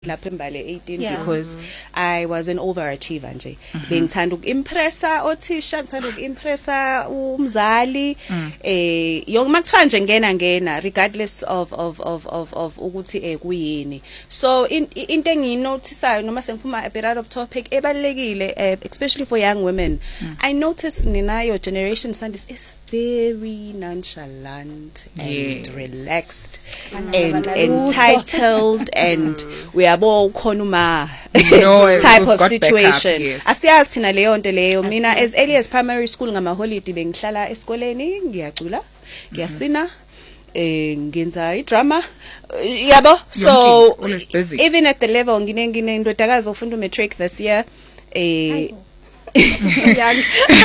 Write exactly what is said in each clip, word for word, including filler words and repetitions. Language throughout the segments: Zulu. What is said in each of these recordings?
lapha embale eighteen Yeah. because I was an overachiever nje. Bengithanda ukimpressa othisha, ngithanda ukimpressa umzali eh yonke makuthiwa nje ngena ngena regardless of of of of of ukuthi eh kuyini. So in into enginotisayo noma sengiphuma a bit out of topic ebalekile especially for young women. I notice ninayo generation Sandis is very nonchalant and Yes. relaxed and entitled and we are all khonuma No, type we've of got situation. backup, yes. Asiyazi thina leyo nto leyo. Mina as early as primary school ngama holiday bengihlala esikoleni ngiyacula, ngiyasina, eh ngenza idrama. Yabo. So Yonke, always busy. even at the level ngine ngine ndodakazi ofunda matric this year eh young.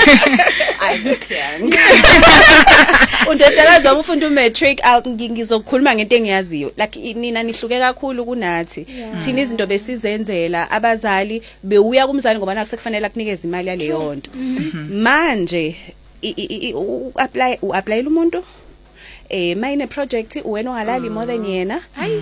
I look young. Undodakazi wami ufunda umatric out ngizokhuluma ngento engiyaziyo. Like nina nihluke kakhulu kunathi. Thina izinto besizenzela abazali bewuya kumzali ngoba naku sekufanele akunikeze imali yaleyo nto. Manje u apply u applyela umuntu eh mayine project wena ongalali more than yena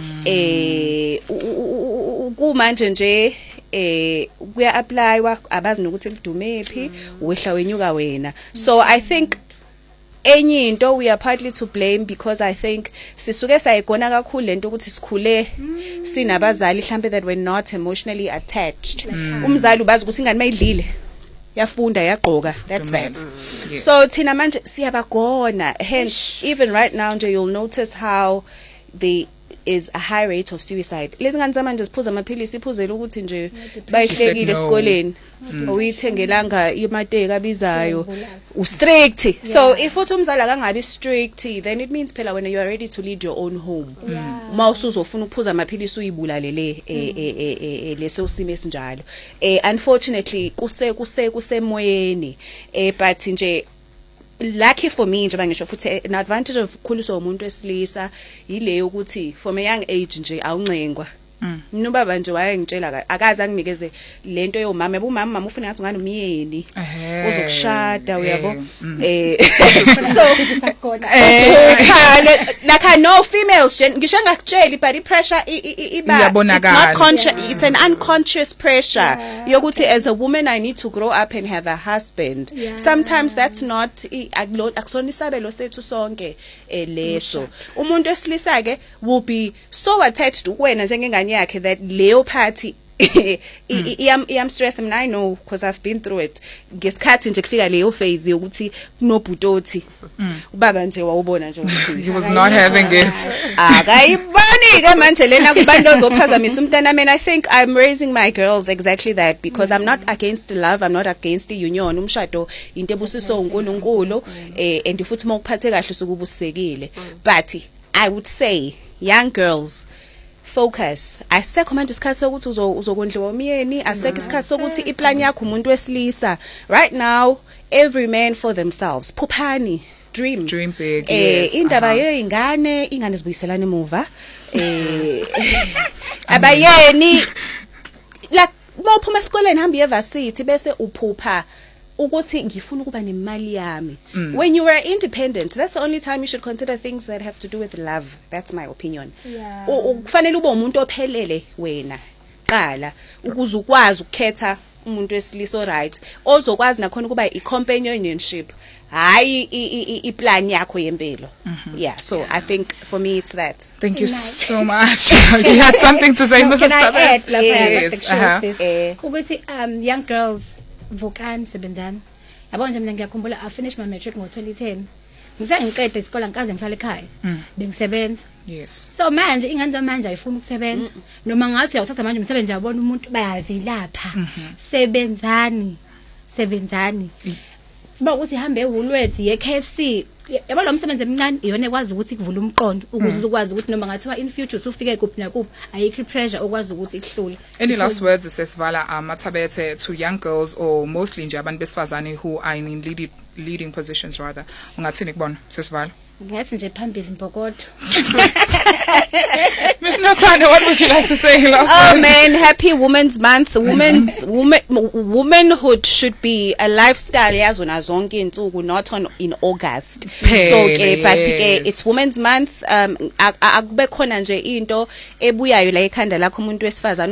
eh kumanje nje eh kuya applywa abazi nokuthi lidume phi wehla wenyuka wena. So I think enye into we are partly to blame because I think sisuke sayigona kakhulu lento ukuthi sikhule sinabazali mhlambe that were not emotionally attached. Umzali ubazi ukuthi ingane mayidlile yafunda yagqoka, that's that. Yes. So thina manje siyabagona, hence even right now nje you'll notice how there is a high rate of suicide. Lezi ngane zamanje ziphuza amaphilisi iphuzela ukuthi nje bayihlekile no. esikoleni uyithengelanga imateka abizayo u strict. So if uthi umzali akangabi strict then it means phela when you are ready to lead your own home uma usuzofuna ukuphuza amaphilisi uyibulalele eh leso simo esinjalo. Eh unfortunately kuse kuse kusemoyeni eh but nje lucky for me nje bangisho futhi an advantage of khuliswa umuntu wesilisa ile ukuthi from a young age nje awuncengwa. Mina ubaba nje wayengitshela akazi anginikeze lento yomama ubumama mama ufuna ngathi ngani umyeni uzokushada uyabo eh so like I know females ngisho ngakutshela but I pressure iba it's not conscious, it's an unconscious pressure yokuthi as a woman I need to grow up and have a husband. Sometimes that's not akusona isabelo sethu sonke leso. Umuntu wesilisa ke will be so attached kuwena njengengane yakhe that leyo party iyam iyam stress mina I know because I've been through it. Ngesikhathi nje kufika leyo phase yokuthi kunobhutothi ubaba nje wawubona nje ukuthi He was not having it. akayibani ke manje lena kubantu ozophazamisa umntana. I mean I think I'm raising my girls exactly that because I'm not against love, I'm not against the union. Umshado into ebusiso uNkulunkulu eh and futhi mawuphathe kahle sokubusekile. But I would say young girls focus. Asekho manje isikhathi sokuthi uzokondliwa umyeni, asekho isikhathi sokuthi iplan yakho umuntu wesilisa. Right now every man for themselves. Phuphani, dream. Dream big. Eh Yes. indaba yeingane, ingane zibuyiselana emuva. Eh abayeni like mawuphuma esikoleni hamba evarsity bese uphupha ukuthi ngifuna ukuba nemali yami. When you are independent, that's the only time you should consider things that have to do with love. That's my opinion. Yeah. Kufanele ube umuntu ophelele wena qala ukuze ukwazi ukukhetha umuntu wesilisa right ozokwazi nakhona kuba i companionship hayi iplan yakho yempilo. Yeah, so I think for me it's that. Thank you so much. You had something to say, Missus Can I add Sabet? lapha uh-huh. yes ukuthi um young girls vukani sebenzani yabo nje mina ngiyakhumbula I finished my matric ngo twenty ten ngithe ngiqede isikole ngikaze ngihlale ekhaya bengisebenza. Yes. So manje ingane zamanje ayifuna ukusebenza noma ngathi uyawuthatha manje umsebenzi yabona umuntu bayavilapha sebenzani sebenzani ba ukuthi ihambe ehulwethi ye K F C yabo lo msebenzi emncane iyona ekwazi ukuthi kuvula umqondo ukuze ukwazi ukuthi noma ngathiwa in future usufike kuphi nakuphi ayikho pressure okwazi ukuthi ikuhlule. Any last words Sesivala Matabete to young girls or mostly nje abantu besifazane who are in leading leading positions rather ungathini kubona Sesivala? ngathi nje phambili Mbokodo. Miss Nathanda, what would you like to say last Oh words? man, happy Women's Month. Women's woman womanhood should be a lifestyle yazona zonke insuku, not on in August. So ke but ke it's Women's Month. Um akube khona nje into ebuyayo la ekhanda lakho umuntu wesifazana